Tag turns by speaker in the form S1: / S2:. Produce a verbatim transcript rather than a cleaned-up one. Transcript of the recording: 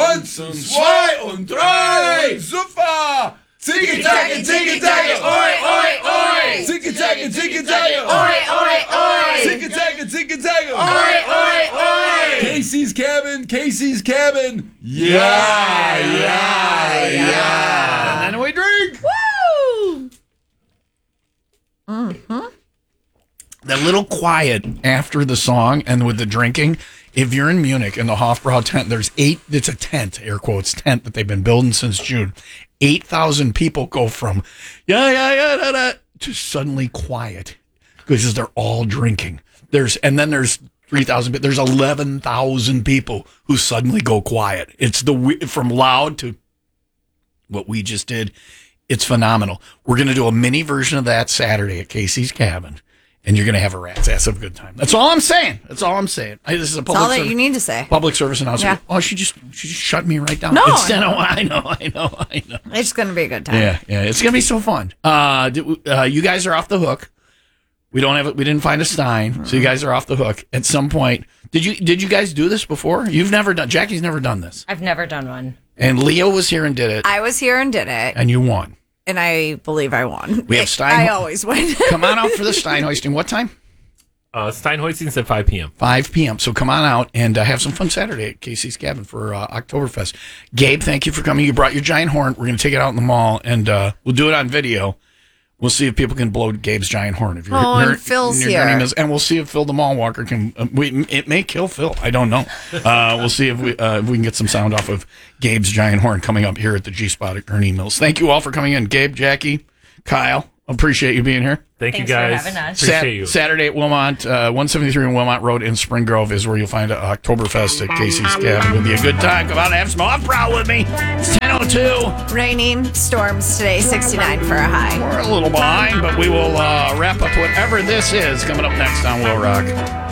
S1: Eins und zwei und drei. Super. Zicke-Zacke, Zicke-Zacke, oi, oi, oi. Zicke-Zacke, Zicke-Zacke, oi, oi, oi. Zicke-Zacke, Zicke-Zacke, oi, oi, oi. Casey's Cabin, Casey's Cabin. Yeah, yeah, yeah. And then we drink.
S2: Woo!
S3: Mm-hmm. That little quiet after the song and with the drinking. If you're in Munich in the Hofbrau tent, there's eight, it's a tent, air quotes, tent that they've been building since June. eight thousand people go from, yeah, yeah, yeah, da, da, to suddenly quiet because they're all drinking. There's, and then there's three thousand, there's eleven thousand people who suddenly go quiet. It's the, from loud to what we just did. It's phenomenal. We're going to do a mini version of that Saturday at Casey's Cabin. And you're going to have a rat's ass of a good time. That's all I'm saying. That's all I'm saying. I, this is a public
S2: That's all that
S3: service,
S2: you need to say.
S3: Public service announcement.
S2: Yeah.
S3: Oh, she just she just shut me right down.
S2: No,
S3: Instead of, I know, I know, I know.
S2: It's going to be a good time.
S3: Yeah, yeah. It's going to be so fun. Uh, did, uh, you guys are off the hook. We don't have it. We didn't find a Stein, so you guys are off the hook. At some point, did you did you guys do this before? You've never done. Jackie's never done this.
S4: I've never done one.
S3: And Leo was here and did it.
S2: I was here and did it.
S3: And you won.
S2: And I believe I won.
S3: We have Stein.
S2: I always win.
S3: Come on out for the Stein hoisting. What time?
S5: Uh, Stein hoisting's at five p.m.
S3: five p.m. So come on out and uh, have some fun Saturday at Casey's Cabin for uh, Oktoberfest. Gabe, thank you for coming. You brought your giant horn. We're going to take it out in the mall, and uh, we'll do it on video. We'll see if people can blow Gabe's giant horn. If you're,
S2: oh,
S3: you're,
S2: and Phil's
S3: you're
S2: here.
S3: Is, and we'll see if Phil the Mall Walker can. Uh, we, it may kill Phil. I don't know. Uh, we'll see if we uh, if we can get some sound off of Gabe's giant horn coming up here at the G-Spot at Ernie Mills. Thank you all for coming in. Gabe, Jackie, Kyle, appreciate you being here.
S5: Thank
S4: Thanks
S5: you guys.
S4: for having us.
S5: Appreciate
S3: Sat-
S5: you.
S3: Saturday at Wilmot, uh, one seventy-three in Wilmot Road in Spring Grove is where you'll find uh, Oktoberfest at Casey's Cabin. It'll be a good time. Come out and have some off-brow with me. It's ten oh two.
S2: Raining, storms today, sixty-nine for a high.
S3: We're a little behind, but we will uh, wrap up whatever this is coming up next on Will Rock.